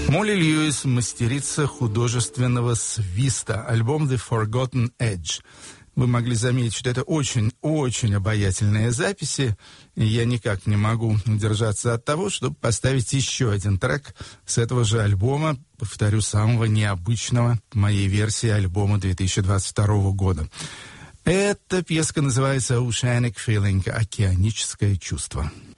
Молли Льюис, мастерица художественного свиста. Альбом «The Forgotten Edge». Вы могли заметить, что это очень-очень обаятельные записи. И я никак не могу удержаться от того, чтобы поставить еще один трек с этого же альбома, повторю, самого необычного в моей версии альбома 2022 года. Эта пьеска называется «Oceanic Feeling» — «Океаническое чувство».